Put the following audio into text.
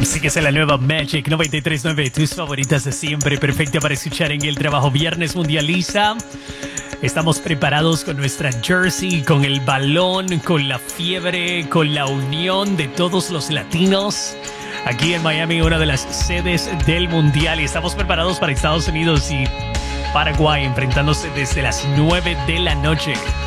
Sigues en la nueva Magic 93.9, tus favoritas de siempre, perfecta para escuchar en el trabajo. Viernes mundializa. Estamos preparados con nuestra jersey, con el balón, con la fiebre, con la unión de todos los latinos. Aquí en Miami, una de las sedes del mundial, y estamos preparados para Estados Unidos y Paraguay, enfrentándose desde las 9 de la noche.